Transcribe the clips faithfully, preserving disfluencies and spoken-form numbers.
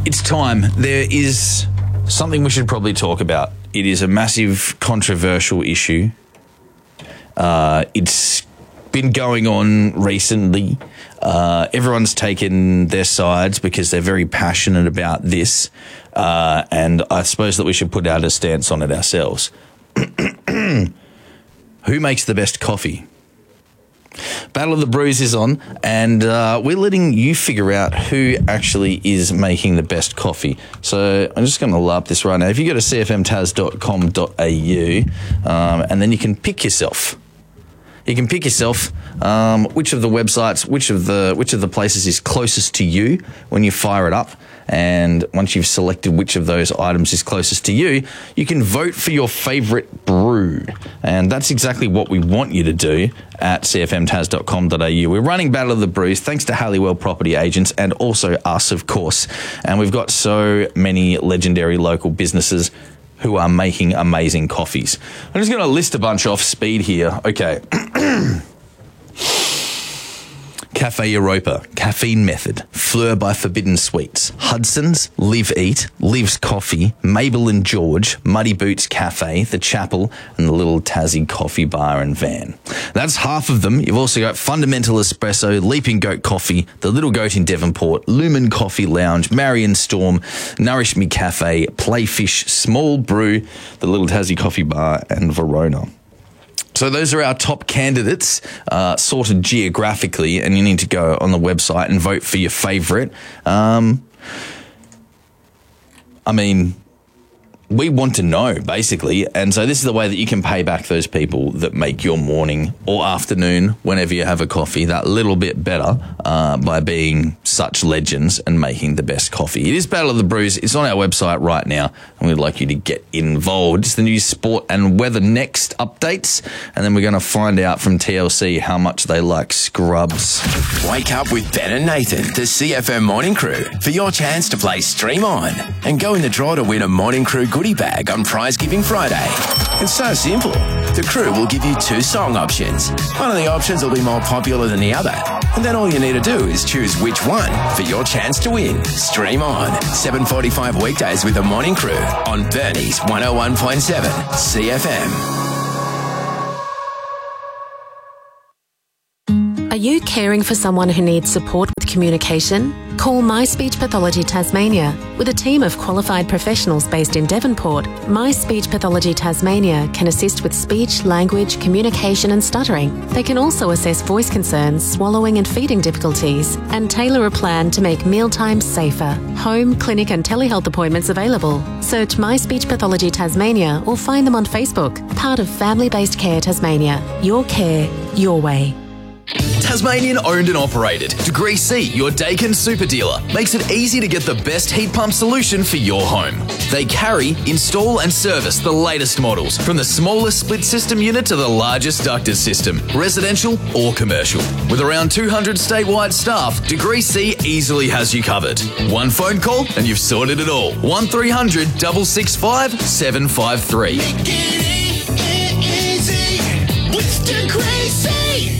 It's time. There is something we should probably talk about. It is a massive controversial issue. Uh, it's been going on recently. Uh, everyone's taken their sides because they're very passionate about this. Uh, and I suppose that we should put out a stance on it ourselves. Who makes the best coffee? Battle of the Brews is on, and uh, we're letting you figure out who actually is making the best coffee. So I'm just going to lap this right now. If you go to c f m tas dot com dot a u, um, and then you can pick yourself. You can pick yourself um, which of the websites, which of the which of the places is closest to you when you fire it up. And once you've selected which of those items is closest to you, you can vote for your favourite brew. And that's exactly what we want you to do at c f m tas dot com dot a u. We're running Battle of the Brews thanks to Halliwell Property Agents and also us, of course. And we've got so many legendary local businesses who are making amazing coffees. I'm just going to list a bunch off speed here. Okay. Cafe Europa, Caffeine Method, Fleur by Forbidden Sweets, Hudson's, Live Eat, Live's Coffee, Mabel and George, Muddy Boots Cafe, The Chapel, and the Little Tassie Coffee Bar and Van. That's half of them. You've also got Fundamental Espresso, Leaping Goat Coffee, The Little Goat in Devonport, Lumen Coffee Lounge, Marion Storm, Nourish Me Cafe, Playfish, Small Brew, The Little Tassie Coffee Bar, and Verona. So those are our top candidates, uh, sorted geographically, and you need to go on the website and vote for your favourite. Um, I mean, we want to know, basically, and so this is the way that you can pay back those people that make your morning or afternoon, whenever you have a coffee, that little bit better uh, by being such legends and making the best coffee. It is Battle of the Brews. It's on our website right now, and we'd like you to get involved. It's the news, sport and weather next updates, and then we're going to find out from T L C how much they like Scrubs. Wake up with Ben and Nathan, the C F M Morning Crew, for your chance to play Stream On and go in the draw to win a Morning Crew goodie bag on Prize Giving Friday. It's so simple. The crew will give you two song options. One of the options will be more popular than the other, and then all you need to do is choose which one for your chance to win. Stream On, seven forty-five weekdays with the Morning Crew on Bernie's one oh one point seven C F M. Are you caring for someone who needs support with communication? Call My Speech Pathology Tasmania. With a team of qualified professionals based in Devonport, My Speech Pathology Tasmania can assist with speech, language, communication and stuttering. They can also assess voice concerns, swallowing and feeding difficulties, and tailor a plan to make mealtimes safer. Home, clinic and telehealth appointments available. Search My Speech Pathology Tasmania or find them on Facebook. Part of Family-Based Care Tasmania. Your care, your way. Tasmanian owned and operated. Degree C, your Dakin super dealer, makes it easy to get the best heat pump solution for your home. They carry, install and service the latest models, from the smallest split system unit to the largest ducted system, residential or commercial. With around two hundred statewide staff, Degree C easily has you covered. One phone call and you've sorted it all. one three hundred, six six five, seven five three. Make it easy with Degree C.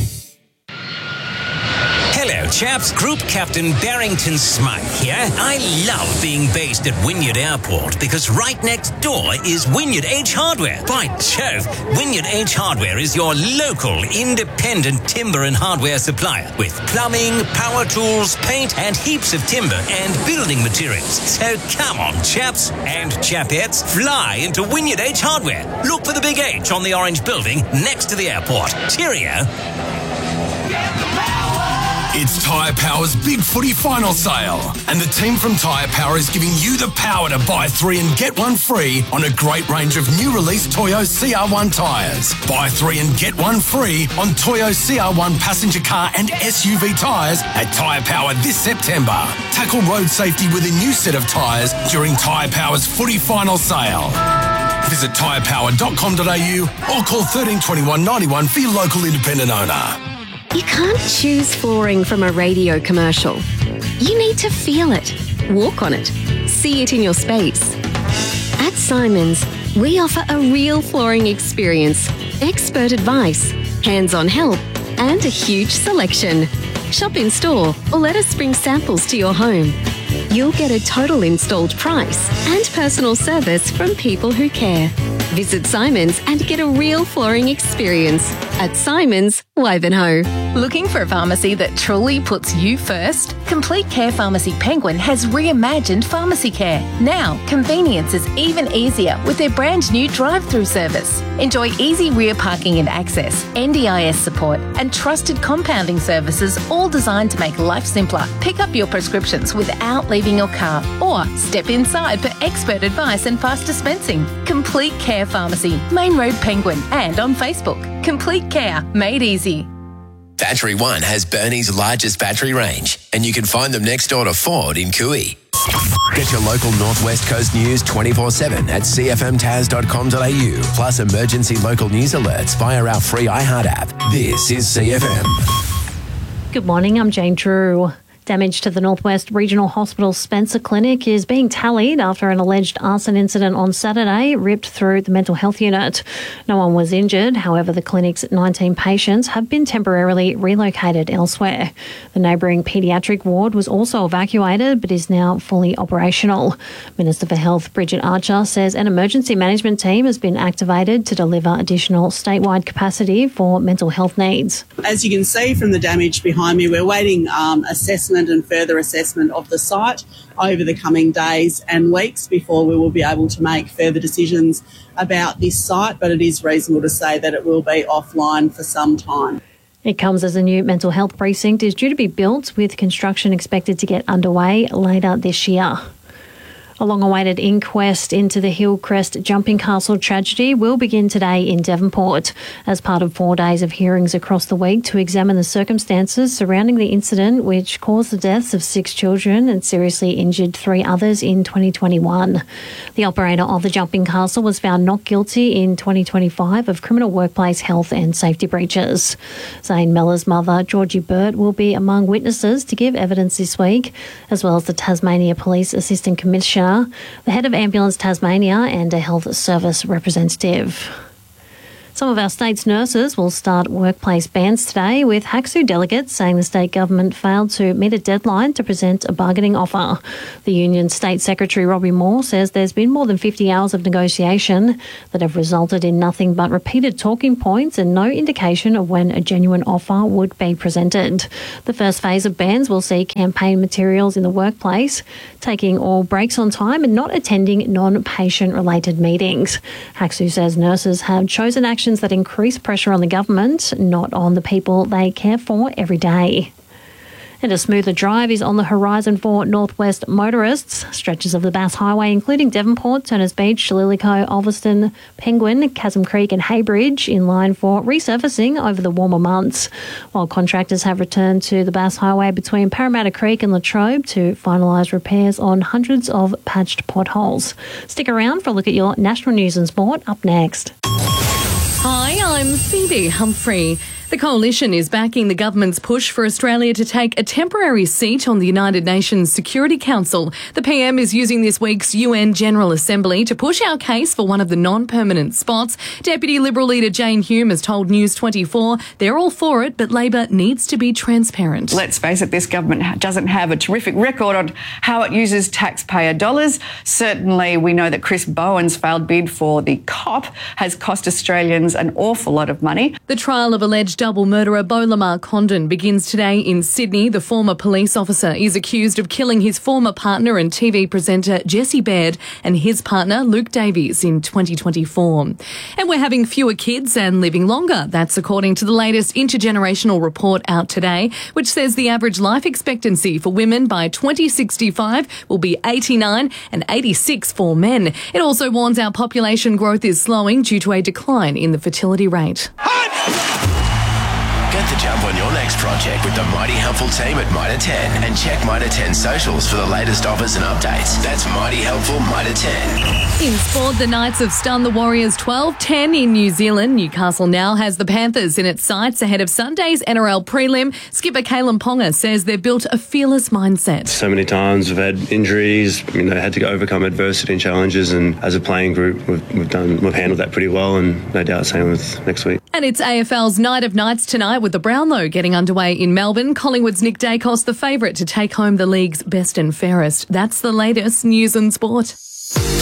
Hello, chaps. Group Captain Barrington Smythe here. I love being based at Wynyard Airport because right next door is Wynyard H Hardware. By Jove, Wynyard H Hardware is your local independent timber and hardware supplier with plumbing, power tools, paint and heaps of timber and building materials. So come on, chaps and chapettes, fly into Wynyard H Hardware. Look for the big H on the orange building next to the airport. Cheerio. It's Tyre Power's Big Footy Final Sale, and the team from Tyre Power is giving you the power to buy three and get one free on a great range of new release Toyo C R one tyres. Buy three and get one free on Toyo C R one passenger car and S U V tyres at Tyre Power this September. Tackle road safety with a new set of tyres during Tyre Power's Footy Final Sale. Visit tyre power dot com dot a u or call thirteen twenty-one ninety-one for your local independent owner. You can't choose flooring from a radio commercial. You need to feel it, walk on it, see it in your space. At Simons, we offer a real flooring experience, expert advice, hands-on help, and a huge selection. Shop in store or let us bring samples to your home. you'll get a total installed price and personal service from people who care. Visit Simons and get a real flooring experience at Simons, Wivenhoe. Looking for a pharmacy that truly puts you first? Complete Care Pharmacy Penguin has reimagined pharmacy care. Now, convenience is even easier with their brand new drive-through service. Enjoy easy rear parking and access, N D I S support, and trusted compounding services, all designed to make life simpler. Pick up your prescriptions without leaving your car, or step inside for expert advice and fast dispensing. Complete Care Pharmacy, Main Road Penguin, and on Facebook. Complete Care, made easy. Battery One has Burnie's largest battery range, and you can find them next door to Ford in Cooey. Get your local Northwest Coast news twenty-four seven at c f m tas dot com dot a u, plus emergency local news alerts via our free iHeart app. This is C F M. Good morning, I'm Jane Drew. Damage to the Northwest Regional Hospital Spencer Clinic is being tallied after an alleged arson incident on Saturday ripped through the mental health unit. No one was injured. However, the clinic's nineteen patients have been temporarily relocated elsewhere. The neighbouring paediatric ward was also evacuated but is now fully operational. Minister for Health Bridget Archer says an emergency management team has been activated to deliver additional statewide capacity for mental health needs. As you can see from the damage behind me, we're waiting um, assessment and further assessment of the site over the coming days and weeks before we will be able to make further decisions about this site, but it is reasonable to say that it will be offline for some time. It comes as a new mental health precinct is due to be built, with construction expected to get underway later this year. A long-awaited inquest into the Hillcrest Jumping Castle tragedy will begin today in Devonport as part of four days of hearings across the week to examine the circumstances surrounding the incident, which caused the deaths of six children and seriously injured three others in twenty twenty-one. The operator of the Jumping Castle was found not guilty in twenty twenty-five of criminal workplace health and safety breaches. Zane Mellor's mother, Georgie Burt, will be among witnesses to give evidence this week, as well as the Tasmania Police Assistant Commissioner, the head of Ambulance Tasmania, and a health service representative. Some of our state's nurses will start workplace bans today, with HACSU delegates saying the state government failed to meet a deadline to present a bargaining offer. The union state secretary Robbie Moore says there's been more than fifty hours of negotiation that have resulted in nothing but repeated talking points and no indication of when a genuine offer would be presented. The first phase of bans will see campaign materials in the workplace, taking all breaks on time and not attending non-patient related meetings. HACSU says nurses have chosen action that increase pressure on the government, not on the people they care for every day. And a smoother drive is on the horizon for Northwest motorists. Stretches of the Bass Highway, including Devonport, Turners Beach, Shillelagh, Ulverston, Penguin, Chasm Creek and Haybridge, in line for resurfacing over the warmer months, while contractors have returned to the Bass Highway between Parramatta Creek and Latrobe to finalise repairs on hundreds of patched potholes. Stick around for a look at your national news and sport up next. Hi, I'm Phoebe Humphrey. The Coalition is backing the government's push for Australia to take a temporary seat on the United Nations Security Council. The P M is using this week's U N General Assembly to push our case for one of the non-permanent spots. Deputy Liberal leader Jane Hume has told News twenty-four they're all for it, but Labor needs to be transparent. Let's face it, this government doesn't have a terrific record on how it uses taxpayer dollars. Certainly, we know that Chris Bowen's failed bid for the COP has cost Australians an awful lot of money. The trial of alleged double murderer Beau Lamar Condon begins today in Sydney. The former police officer is accused of killing his former partner and T V presenter Jesse Baird and his partner Luke Davies in twenty twenty-four. And we're having fewer kids and living longer. That's according to the latest intergenerational report out today, which says the average life expectancy for women by twenty sixty-five will be eighty-nine and eighty-six for men. It also warns our population growth is slowing due to a decline in the fertility rate. Get the jump on your next project with the Mighty Helpful team at Mitre ten, and check Mitre ten socials for the latest offers and updates. That's Mighty Helpful Mitre ten. In sport, the Knights have stunned the Warriors twelve ten in New Zealand. Newcastle now has the Panthers in its sights ahead of Sunday's N R L prelim. Skipper Kalen Ponga says they've built a fearless mindset. So many times we've had injuries, you know, had to overcome adversity and challenges, and as a playing group, we've, we've done, we've handled that pretty well, and no doubt same with next week. And it's A F L's Night of Nights tonight with the Brownlow getting underway in Melbourne. Collingwood's Nick Dacos, the favourite to take home the league's best and fairest. That's the latest news and sport.